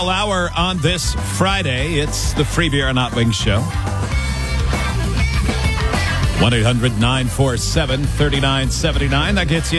final hour on this Friday. It's the Free Beer and Hot Wings Show. 1-800-947-3979. That gets you